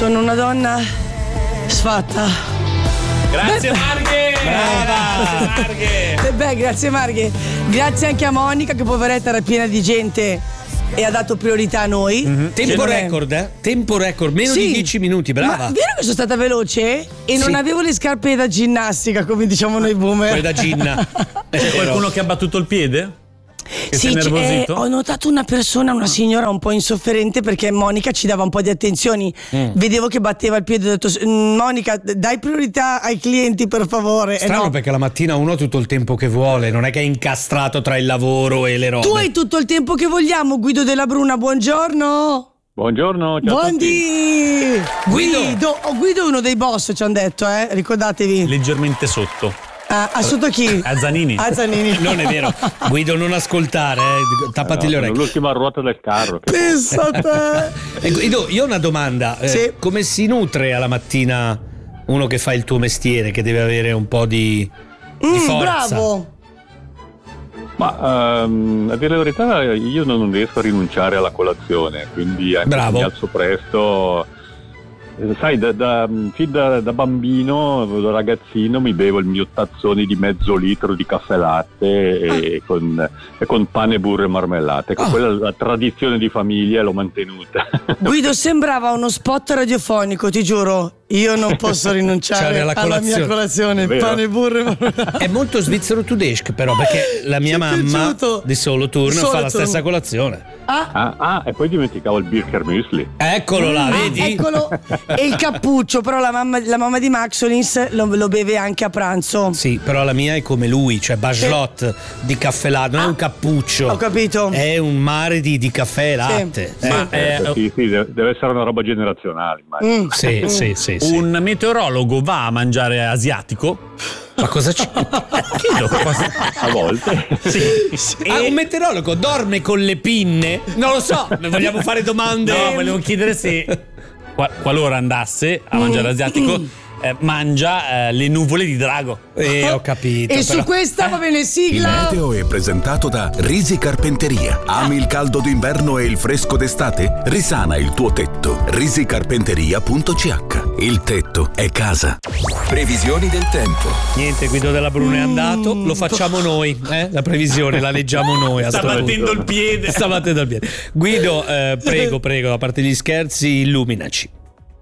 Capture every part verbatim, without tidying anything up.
Sono una donna sfatta. Grazie Beh, Marghe! Brava! Marghe! Beh, grazie Marghe. Grazie anche a Monica, che poveretta era piena di gente e ha dato priorità a noi. Mm-hmm. Tempo è... record, eh? Tempo record, meno sì, di dieci minuti, brava. Ma vero che sono stata veloce? E non sì. avevo le scarpe da ginnastica, come diciamo noi boomer. Quelle da ginna. C'è qualcuno che ha battuto il piede? Che sì, si è nervosito? Eh, ho notato una persona, una signora un po' insofferente, perché Monica ci dava un po' di attenzioni. Mm. Vedevo che batteva il piede, ho detto: Monica, dai priorità ai clienti, per favore. Strano, eh no. perché la mattina uno ha tutto il tempo che vuole, non è che è incastrato tra il lavoro e le robe. Tu hai tutto il tempo che vogliamo. Guido Della Bruna, buongiorno. Buongiorno, ciao a tutti. Buondì. Guido. Guido, oh, Guido è uno dei boss, ci hanno detto, eh? Ricordatevi. Leggermente sotto. Ah, ah, sotto chi? A Zanini. A Zanini. Non è vero. Guido, non ascoltare, eh. Tappati no, le orecchie. L'ultima ruota del carro. Pensa a te. E Guido, io ho una domanda. Eh, Sì. Come si nutre alla mattina uno che fa il tuo mestiere, che deve avere un po' di, di Mm, forza? bravo. Ma um, a dire la verità, io non riesco a rinunciare alla colazione, quindi anche Bravo. se mi alzo presto. Sai, da, da, fin da, da bambino, da ragazzino, mi bevo il mio tazzone di mezzo litro di caffè latte e, Ah. con, e con pane, burro e marmellata. Ecco, Ah. quella è la tradizione di famiglia, l'ho mantenuta. Guido, sembrava uno spot radiofonico, ti giuro. Io non posso rinunciare Cioè, alla alla mia colazione. colazione. Vero. Pane, burro e marmellata. È molto svizzero tedesco, però, perché la mia Ci è mamma piaciuto. di solo turno Solo fa la turno. stessa colazione. Ah, Ah, ah, e poi dimenticavo il Bircher Müsli. Eccolo là, ah, vedi? eccolo. E il cappuccio, però la mamma, la mamma di Maxolins lo, lo beve anche a pranzo. Sì, però la mia è come lui, cioè baslot di caffè latte, non è un cappuccio. Ho capito. È un mare di, di caffè e latte. Sì. Eh, Ma eh, Certo, sì, sì, deve, deve essere una roba generazionale, immagino. Mm. sì, sì, sì, sì. un meteorologo va a mangiare asiatico? Ma cosa c'è? Chiedo cosa. A volte. Sì. Ah, un meteorologo dorme con le pinne? Non lo so, ne vogliamo fare domande? No, volevo chiedere se qua- qualora andasse a mangiare asiatico, eh, mangia eh, le nuvole di drago. Eh, ho capito. E su però- questa va bene, Il sigla. meteo è presentato da Risi Carpenteria. Ami il caldo d'inverno e il fresco d'estate? Risana il tuo tetto. risicarpenteria punto c h. Il tetto è casa. Previsioni del tempo. Niente, Guido Della Bruna è andato, lo facciamo noi, eh? La previsione la leggiamo noi. a Sta sto punto. battendo il piede. Sta battendo il piede. Guido, eh, prego, prego, a parte gli scherzi, illuminaci.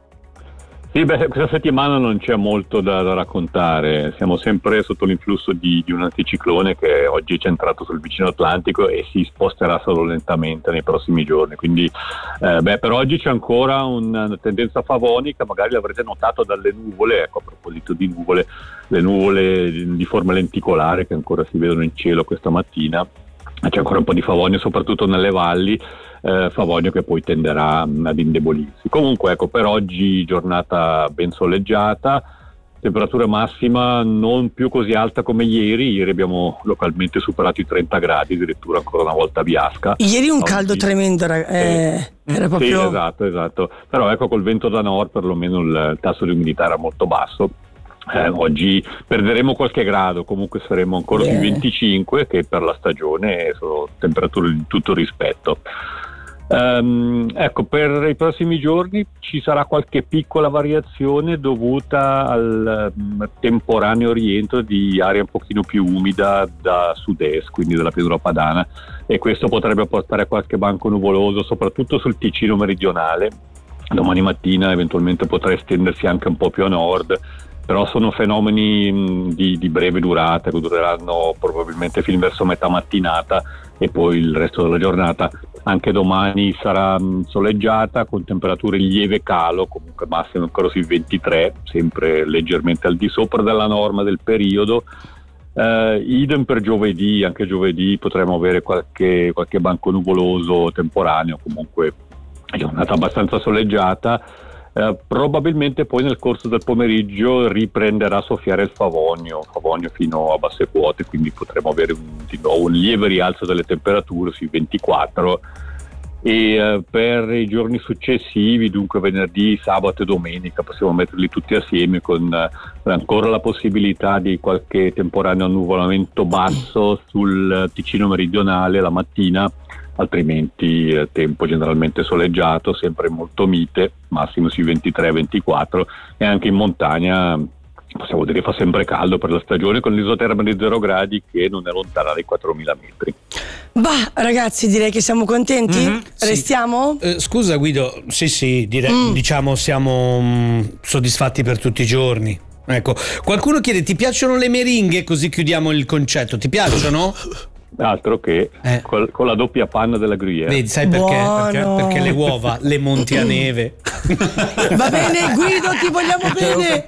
Sì, beh, questa settimana non c'è molto da, da raccontare, siamo sempre sotto l'influsso di, di un anticiclone che oggi è centrato sul vicino Atlantico e si sposterà solo lentamente nei prossimi giorni, quindi eh, beh, per oggi c'è ancora una tendenza favonica, magari l'avrete notato dalle nuvole, ecco, a proposito di nuvole, le nuvole di, di forma lenticolare che ancora si vedono in cielo questa mattina, c'è ancora un po' di favonio soprattutto nelle valli. Eh, favonio che poi tenderà mh, ad indebolirsi. Comunque ecco, per oggi giornata ben soleggiata, temperatura massima non più così alta come ieri, ieri abbiamo localmente superato i trenta gradi, addirittura ancora una volta a Biasca. Ieri un Oggi- caldo tremendo, rag- eh, era Sì, proprio. esatto, esatto. Però ecco, col vento da nord perlomeno il tasso di umidità era molto basso. Eh, oggi perderemo qualche grado, comunque saremo ancora Yeah. sui venticinque, che per la stagione sono temperature di tutto rispetto. Ehm, ecco, per i prossimi giorni ci sarà qualche piccola variazione dovuta al mm, temporaneo rientro di aria un pochino più umida da sud-est, quindi dalla pianura padana, e questo potrebbe portare a qualche banco nuvoloso, soprattutto sul Ticino meridionale. Domani mattina eventualmente potrà estendersi anche un po' più a nord, però sono fenomeni mh, di, di breve durata che dureranno probabilmente fino verso metà mattinata e poi il resto della giornata. Anche domani sarà mh, soleggiata con temperature in lieve calo, comunque massimo ancora sui ventitré, sempre leggermente al di sopra della norma del periodo. Uh, idem per giovedì, anche giovedì potremo avere qualche, qualche banco nuvoloso temporaneo, comunque giornata abbastanza soleggiata. Uh, probabilmente poi nel corso del pomeriggio riprenderà a soffiare il favonio, favonio fino a basse quote, quindi potremo avere un, di nuovo un lieve rialzo delle temperature sui ventiquattro. E uh, per i giorni successivi, dunque venerdì, sabato e domenica, possiamo metterli tutti assieme con uh, ancora la possibilità di qualche temporaneo annuvolamento basso sul Ticino meridionale la mattina, altrimenti il tempo generalmente soleggiato, sempre molto mite, massimo sui ventitré ventiquattro, e anche in montagna possiamo dire che fa sempre caldo per la stagione, con l'isoterma di zero gradi che non è lontana dai quattromila metri. Bah, ragazzi, direi che siamo contenti. Mm-hmm, Restiamo? Sì. Eh, scusa Guido, sì sì, dire, mm. diciamo siamo mh, soddisfatti per tutti i giorni. Ecco, qualcuno chiede: ti piacciono le meringhe? Così chiudiamo il concetto. Ti piacciono? Altro che eh. col, con la doppia panna della Gruyère. Vedi, sai perché? perché? Perché le uova le monti a neve. Va bene Guido, ti vogliamo bene.